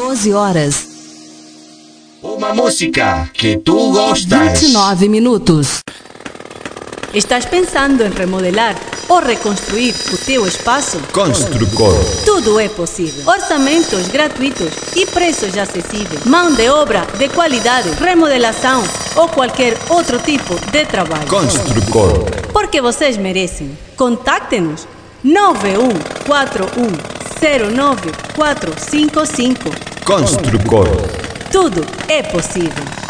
12 horas. Uma música que tu gostas. 29 minutos. Estás pensando em remodelar ou reconstruir o teu espaço? Construcor. Tudo é possível. Orçamentos gratuitos e preços acessíveis. Mão de obra de qualidade, remodelação ou qualquer outro tipo de trabalho. Construcor. Porque vocês merecem. Contacte-nos 9141095455. Construcor. Tudo é possível.